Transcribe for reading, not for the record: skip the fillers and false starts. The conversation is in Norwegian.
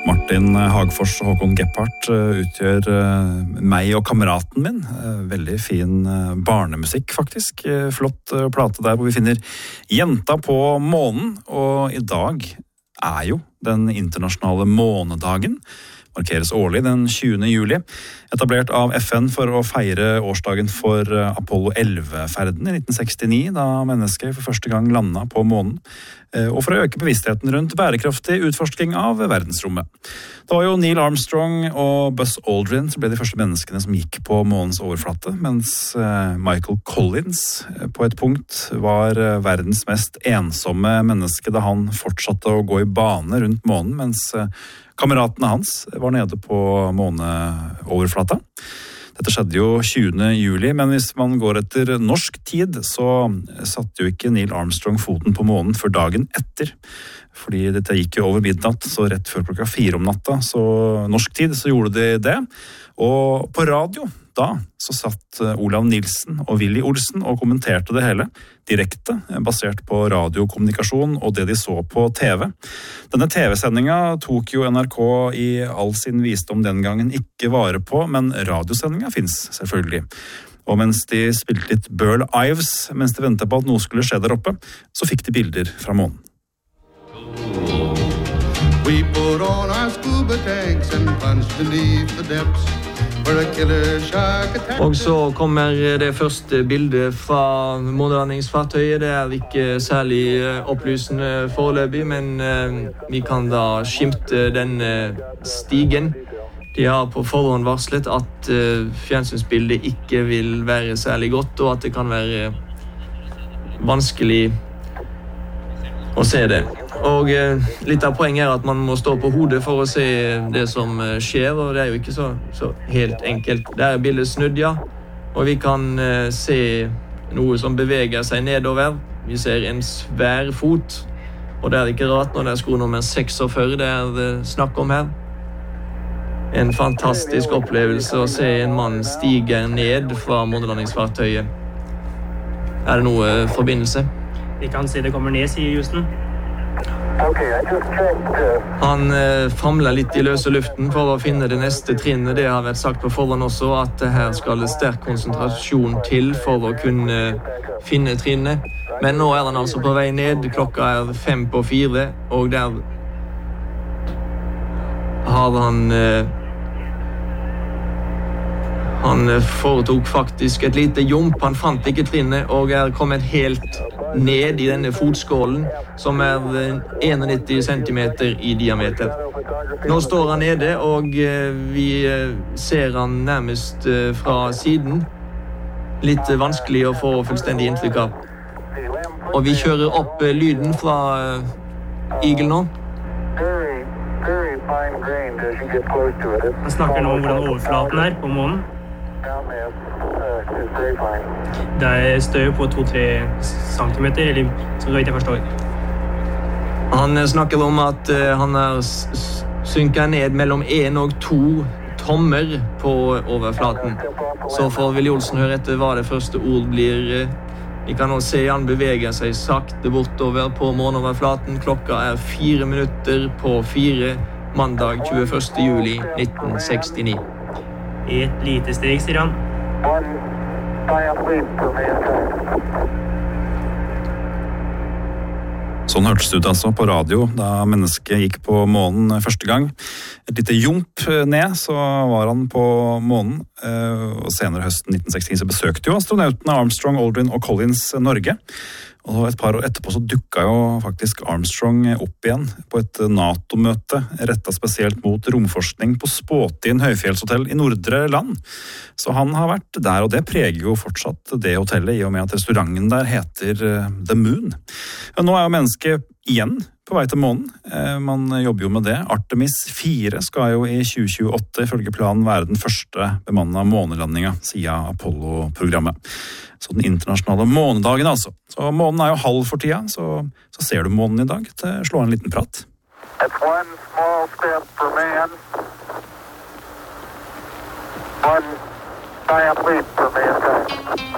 Martin Hagfors og Håkon Gephardt utgjør meg og kameraten min. Veldig fin barnemusikk faktisk. Flott plate der hvor vi finner Jenta på månen. Og i dag jo den internasjonale månedagen. Markeres årlig den 20. juli. Etablert av FN for å feire årsdagen for Apollo 11-ferden i 1969, da mennesket for første gang landet på månen, og for å øke bevisstheten rundt bærekraftig utforsking av verdensrommet. Det var jo Neil Armstrong og Buzz Aldrin som ble de første menneskene som gikk på månens overflate, mens Michael Collins på et punkt var verdens mest ensomme menneske da han fortsatte å gå i bane rundt månen, mens kameratene hans var nede på måneoverflata. Dette skjedde jo 20. juli, men hvis man går etter norsk tid, så satte jo ikke Neil Armstrong foten på månen før dagen etter. Fordi dette gikk jo over midnatt, så rett før klokka 4 om natta, så norsk tid så gjorde de det. Og på radio, da, så satt Olav Nilsen og Willy Olsen og kommenterte det hele direkte, basert på radiokommunikasjon og det de så på TV. Denne TV-sendinga tok jo NRK i all sin visdom den gangen ikke vare på, men radiosendinga finnes selvfølgelig. Og mens de spilte litt Burl Ives, mens de ventet på at noe skulle skje der oppe, så fikk de bilder fra månen. We put on our scuba tanks and plunged beneath the depths. Og så kommer det første bildet fra månelandingsfartøyet. Det ikke særlig opplysende foreløpig, men vi kan da skimte den stigen. De har på forhånd varslet at fjernsynsbildet ikke vil være særlig godt, og at det kan være vanskelig å se det. Og litt av poenget at man må stå på hodet for å se det som skjer, og det jo ikke så helt enkelt. Det bildet snudd, ja, og vi kan se noe som beveger seg nedover. Vi ser en svær fot, og det ikke rart når det sko nummer 46 det snakk om her. En fantastisk opplevelse å se en mann stige ned fra månelandingsfartøyet. Det noe forbindelse? Vi kan se det kommer ned, sier Houston. Han famler litt i løse luften for å finne det neste trinnet. Det har vært sagt på forhånd også at her skal det sterk konsentrasjon til for å kunne finne trinnet. Men nå han altså på vei ned. Klokka 3:55, og der har han foretok faktisk et lite jump. Han fant ikke trinnet og kommet helt ned i denne fotskålen, som 91 centimeter i diameter. Nå står han nede, og vi ser han nærmest fra siden. Litt vanskelig å få fullstendig inntrykk av. Og vi kjører opp lyden fra Eagle nå. Han snakker nå om hvordan overflaten på månen. Det støy på 2-3 centimeter, eller så vidt jeg forstår. Han snakker om at han synker ned mellom 1 og 2 tommer på overflaten. Så får Willy Olsen høre etter hva det første ord blir. Vi kan nå se han beveger seg sakte bortover på måneoverflaten. Klokka 4:04, mandag 21. juli 1969. I et lite steg, sier han. Sånn hørtes det ut altså på radio da mennesket gikk på månen første gang. Et lite jump ned, så var han på månen. Og senere høsten 1969 så besøkte jo astronautene Armstrong, Aldrin og Collins Norge. Og et par år etterpå så dukket jo faktisk Armstrong opp igjen på et NATO-møte rettet spesielt mot romforskning på Spåtin høyfjellshotell i Nordre Land. Så han har vært der, og det preger jo fortsatt det hotellet, i og med at restauranten der heter The Moon. Og nå jo mennesket igjen på vei til månen. Man jobber jo med det. Artemis 4 skal jo i 2028 ifølge planen være den første bemannede månelandinga siden Apollo-programmet. Så den internasjonale månedagen altså. Så månen jo halv for tida, så ser du månen i dag. Slå en liten prat. It's one small step for man, one giant leap for mankind.